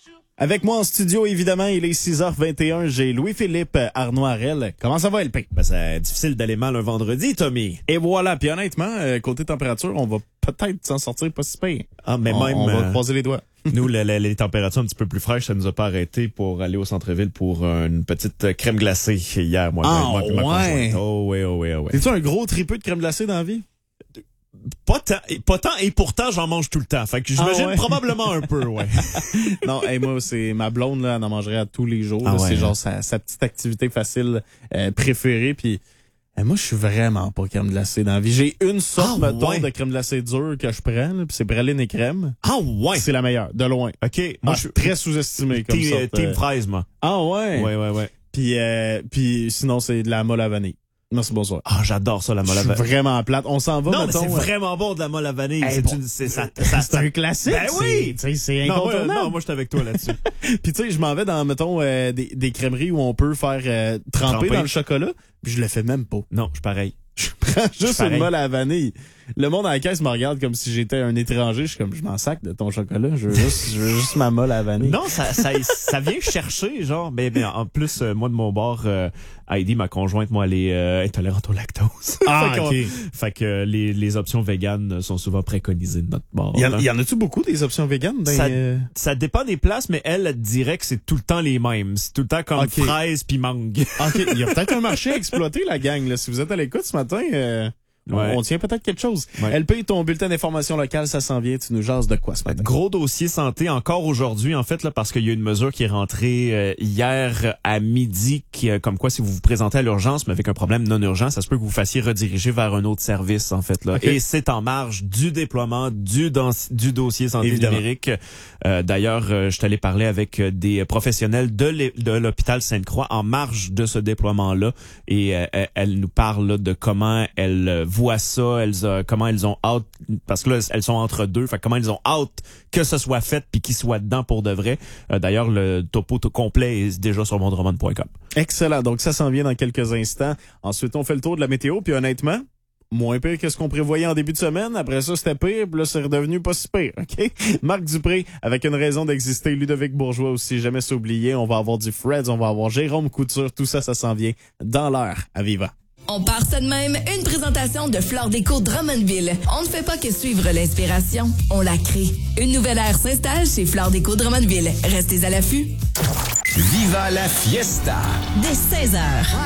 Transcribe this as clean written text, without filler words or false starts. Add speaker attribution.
Speaker 1: Avec moi en studio, évidemment, il est 6h21. J'ai Louis-Philippe Arnoirel. Comment ça va, LP?
Speaker 2: Ben, c'est difficile d'aller mal un vendredi, Tommy.
Speaker 1: Et voilà. Puis honnêtement, côté température, on va peut-être s'en sortir pas si pire.
Speaker 2: Ah, mais
Speaker 1: On va croiser les doigts.
Speaker 2: Nous, les températures un petit peu plus fraîches, ça nous a pas arrêté pour aller au centre-ville pour une petite crème glacée hier, moi puis ma conjointe. Oh oui.
Speaker 1: T'es-tu un gros tripeux de crème glacée dans la vie?
Speaker 2: Pas tant, et pourtant, j'en mange tout le temps. Fait que j'imagine probablement un peu, ouais.
Speaker 1: Non, moi, c'est ma blonde, là, elle en mangerait à tous les jours.
Speaker 2: Ah
Speaker 1: là,
Speaker 2: ouais,
Speaker 1: c'est genre sa petite activité facile préférée. Puis moi, je suis vraiment pas crème glacée dans la vie. J'ai une sorte, de crème glacée dure que je prends, là, puis c'est praline et crème.
Speaker 2: Ah ouais!
Speaker 1: C'est la meilleure, de loin.
Speaker 2: OK. Moi, je suis
Speaker 1: très sous-estimé comme ça.
Speaker 2: Team fraise, moi.
Speaker 1: Ah ouais?
Speaker 2: Ouais.
Speaker 1: Puis sinon, c'est de la molle à vanille. Merci, bonsoir.
Speaker 2: Ah, j'adore ça, la molle à vanille.
Speaker 1: Je suis vraiment plate. On s'en va,
Speaker 2: non,
Speaker 1: mettons.
Speaker 2: mais c'est vraiment bon de la molle à vanille.
Speaker 1: C'est un classique.
Speaker 2: Ben oui!
Speaker 1: C'est incontournable.
Speaker 2: Non, moi, je suis avec toi là-dessus.
Speaker 1: Puis tu sais, je m'en vais dans, mettons, des crèmeries où on peut faire tremper dans le chocolat, puis je le fais même pas.
Speaker 2: Non, je suis pareil.
Speaker 1: Je prends juste une molle à la vanille. Le monde à la caisse me regarde comme si j'étais un étranger. Je suis comme, je m'en sac de ton chocolat. Je veux juste ma molle à la vanille.
Speaker 2: Non, ça vient chercher, genre. Mais en plus, moi, de mon bord, Heidi, ma conjointe, moi, elle est intolérante au lactose.
Speaker 1: OK.
Speaker 2: Fait que les options véganes sont souvent préconisées de notre bord.
Speaker 1: Il y en a-tu beaucoup des options véganes?
Speaker 2: Ça dépend des places, mais elle dirait que c'est tout le temps les mêmes. C'est tout le temps comme fraise puis mangue.
Speaker 1: OK. Il y a peut-être un marché à exploiter, la gang, là. Si vous êtes à l'écoute ce matin, on tient peut-être quelque chose.
Speaker 2: Ouais.
Speaker 1: LP, ton bulletin d'information locale, ça s'en vient. Tu nous jases de quoi ce matin?
Speaker 2: Gros dossier santé encore aujourd'hui, en fait, là, parce qu'il y a une mesure qui est rentrée hier à midi, comme quoi si vous vous présentez à l'urgence, mais avec un problème non urgent, ça se peut que vous vous fassiez rediriger vers un autre service, en fait. Là.
Speaker 1: Okay.
Speaker 2: Et c'est en marge du déploiement du dossier santé numérique. D'ailleurs, je suis allé parler avec des professionnels de l'hôpital Sainte-Croix en marge de ce déploiement-là, et elle nous parle là, de comment elle voient ça, comment elles ont hâte, parce que là, elles sont entre deux, fait comment elles ont hâte que ce soit fait puis qu'ils soient dedans pour de vrai. D'ailleurs, le topo complet est déjà sur mondroman.com.
Speaker 1: Excellent. Donc, ça s'en vient dans quelques instants. Ensuite, on fait le tour de la météo, puis honnêtement, moins pire que ce qu'on prévoyait en début de semaine. Après ça, c'était pire, puis là, c'est redevenu pas si pire, OK? Marc Dupré, avec une raison d'exister. Ludovic Bourgeois aussi, jamais s'oublier. On va avoir du Freds, on va avoir Jérôme Couture. Tout ça, ça s'en vient dans l'heure à Viva.
Speaker 3: On part ça de même, une présentation de Flore Déco Drummondville. On ne fait pas que suivre l'inspiration, on la crée. Une nouvelle ère s'installe chez Flore Déco Drummondville. Restez à l'affût.
Speaker 4: Viva la fiesta!
Speaker 3: Dès 16h.